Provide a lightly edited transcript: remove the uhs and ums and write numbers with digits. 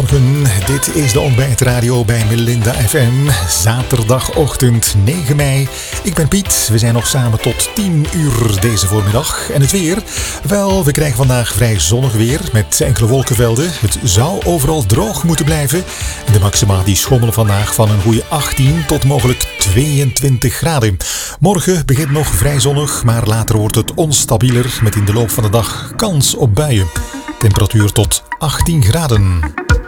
Goedemorgen, dit is de ontbijtradio bij Melinda FM. Zaterdagochtend 9 mei. Ik ben Piet, we zijn nog samen tot 10 uur deze voormiddag. En het weer? Wel, we krijgen vandaag vrij zonnig weer met enkele wolkenvelden. Het zou overal droog moeten blijven. De maxima die schommelen vandaag van een goede 18 tot mogelijk 22 graden. Morgen begint nog vrij zonnig, maar later wordt het onstabieler met in de loop van de dag kans op buien. Temperatuur tot 18 graden.